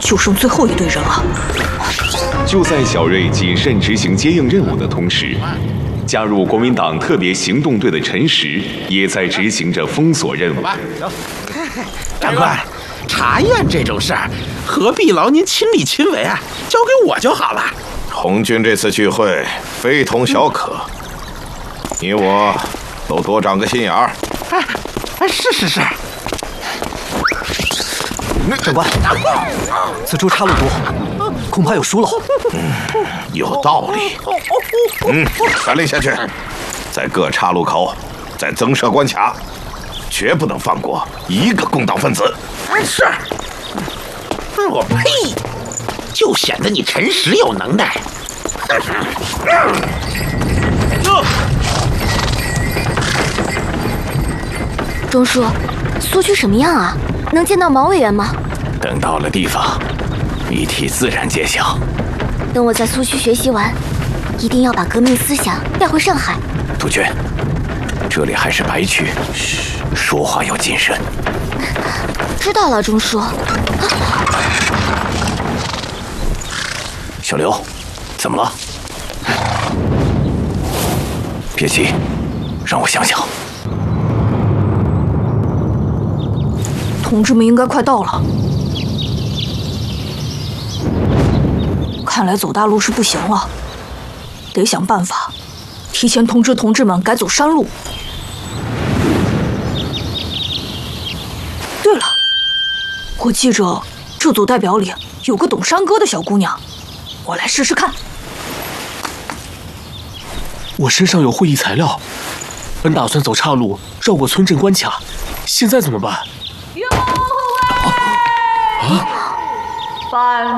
就剩最后一队人了。 就在小瑞谨慎执行接应任务的同时，加入国民党特别行动队的陈实也在执行着封锁任务。 长官，查验这种事儿，何必劳您亲力亲为啊？交给我就好了。 红军这次聚会非同小可，你我都多长个心眼儿。 是。 长官，此处岔路多，恐怕有疏漏。 有道理。传令下去，在各岔路口再增设关卡，绝不能放过一个共党分子。 是。我呸！就显得你陈实有能耐。 钟叔，苏区什么样啊？能见到毛委员吗？ 等到了地方，谜题自然揭晓。 等我在苏区学习完，一定要把革命思想带回上海。 杜鹃，这里还是白区，说话要谨慎。 知道了，钟叔。 小刘，怎么了？别急，让我想想。 同志们应该快到了，看来走大路是不行了，得想办法提前通知同志们改走山路。对了，我记着这组代表里有个懂山歌的小姑娘，我来试试看。 我身上有会议材料，本打算走岔路绕过村镇关卡，现在怎么办？ 范